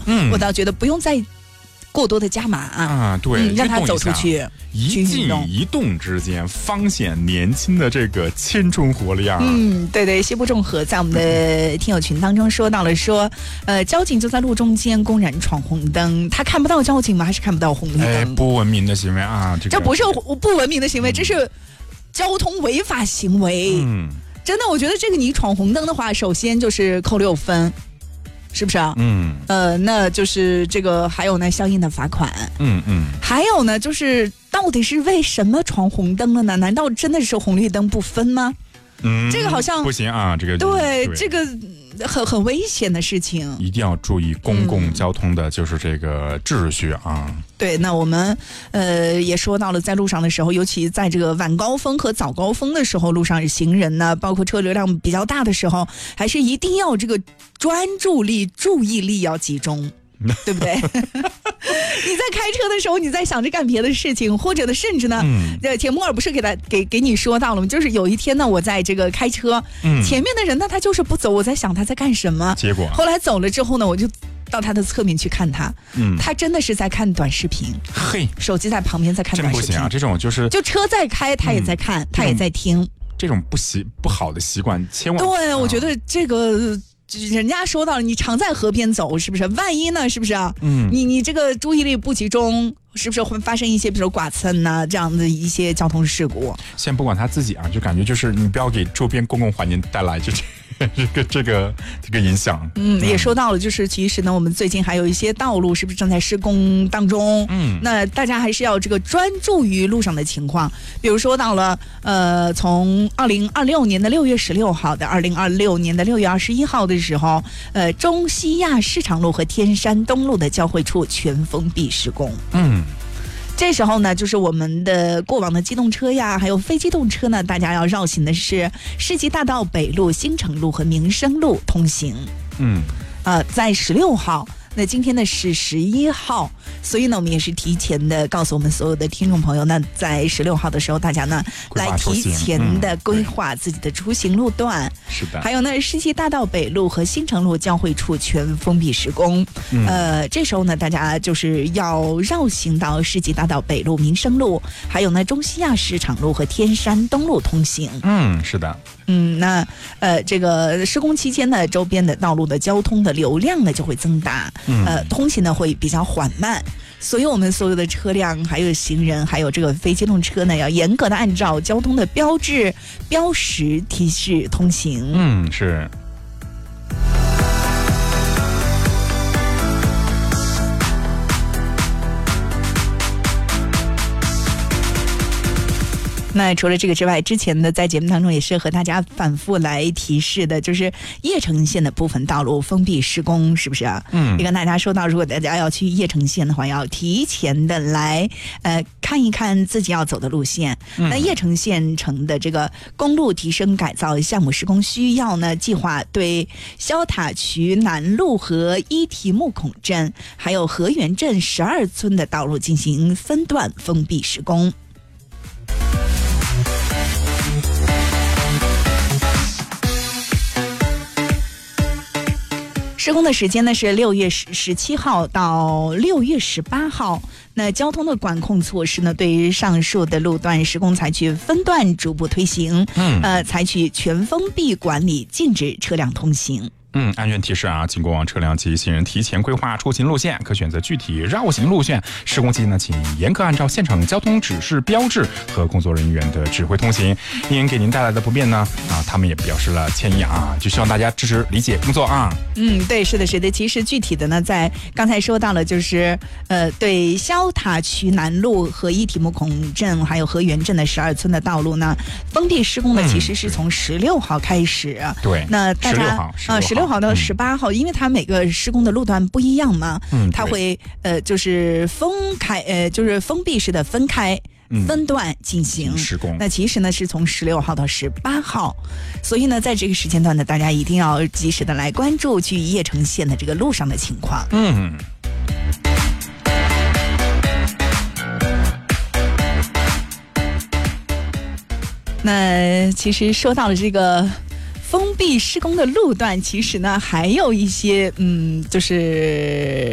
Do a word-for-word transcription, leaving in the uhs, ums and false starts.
嗯， 我倒觉得不用再过多的加码啊，对， 嗯、让他走出去， 一静一动之间，方显年轻的这个青春活力啊！ 嗯，对对，西部众和在我们的听友群当中说到了说，呃，交警就在路中间公然闯红灯，他看不到交警吗？还是看不到红绿灯？ 哎，不文明的行为啊！这个、 这不是不文明的行为，这是交通违法行为。 嗯， 真的，我觉得这个你闯红灯的话，首先就是扣六分。是不是啊？ 嗯， 呃，那就是这个，还有呢，相应的罚款。 嗯嗯， 还有呢，就是到底是为什么闯红灯了呢？难道真的是红绿灯不分吗？ 嗯， 这个好像不行啊，这个对， 对这个很很危险的事情， 一定要注意公共交通的就是这个秩序啊。嗯、 对，那我们呃也说到了，在路上的时候，尤其在这个晚高峰和早高峰的时候，路上行人呢，包括车流量比较大的时候，还是一定要这个专注力、注意力要集中。对不对？你在开车的时候，你在想着干别的事情，或者呢，甚至呢，嗯，铁木尔不是给他给给你说到了吗？就是有一天呢，我在这个开车，嗯，前面的人呢，他就是不走，我在想他在干什么。 结果后来走了之后呢，我就到他的侧面去看他， 嗯， 他真的是在看短视频， 嘿， 手机在旁边在看短视频。 真不行啊！这种就是就车在开，他也在看，嗯、他也在听。 这种不习不好的习惯，千万对， 啊、 我觉得这个。人家说到了，你常在河边走，是不是？万一呢？是不是啊？嗯，你你这个注意力不集中，是不是会发生一些，比如说剐蹭呐这样的一些交通事故？ 先不管他自己啊，就感觉就是你不要给周边公共环境带来就这这个这个这个影响。 嗯，也说到了，就是其实呢，我们最近还有一些道路是不是正在施工当中？嗯，那大家还是要这个专注于路上的情况。比如说到了呃，从二零二六年的六月十六号的二零二六年的六月二十一号的时候，呃，中西亚市场路和天山东路的交汇处全封闭施工。 嗯。 这时候呢，就是我们的过往的机动车呀，还有非机动车呢，大家要绕行的是世纪大道北路、新城路和民生路通行。 嗯， 呃，在十六号。那今天呢是十一号，所以呢我们也是提前的告诉我们所有的听众朋友呢，在十六号的时候，大家呢来提前的规划自己的出行路段。 是的。 还有呢，世纪大道北路和新城路交汇处全封闭施工。嗯、呃，这时候呢，大家就是要绕行到世纪大道北路、民生路，还有呢中西亚市场路和天山东路通行。 嗯，是的。 嗯，那呃，这个施工期间呢，周边的道路的交通的流量呢就会增大。呃，通行呢会比较缓慢，所以我们所有的车辆、还有行人、还有这个非机动车呢，要严格的按照交通的标志、标识提示通行。 嗯，是。 那除了这个之外，之前呢在节目当中也是和大家反复来提示的，就是邺城线的部分道路封闭施工，是不是啊？嗯，也跟大家说到，如果大家要去邺城线的话，要提前的来呃看一看自己要走的路线。嗯、那邺城县城的这个公路提升改造项目施工需要呢，计划对肖塔渠南路和伊提木孔镇还有河源镇十二村的道路进行分段封闭施工。施工的时间呢是六月十十七号到六月十八号。那交通的管控措施呢，对于上述的路段施工采取分段逐步推行，嗯，呃，采取全封闭管理，禁止车辆通行。 嗯，安全提示啊，请过往车辆及行人提前规划出行路线，可选择具体绕行路线。施工期呢，请严格按照现场交通指示标志和工作人员的指挥通行。因给您带来的不便呢，啊，他们也表示了歉意啊，就希望大家支持理解工作啊。 嗯，对，是的，是的。其实具体的呢，在刚才说到了，就是呃，对肖塔渠南路和伊提木孔镇还有河源镇的十二村的道路呢，封闭施工呢，其实是从十六号开始。 嗯、对， 那大家啊，十六号到十八号、嗯，因为它每个施工的路段不一样嘛，嗯，它会呃就是分开呃就是封闭式的分开。分段进行施工， 那其实呢是从十六号到十八号，所以呢在这个时间段呢，大家一定要及时的来关注去邺城县的这个路上的情况。 嗯。 那其实说到了这个封闭施工的路段，其实呢还有一些嗯，就是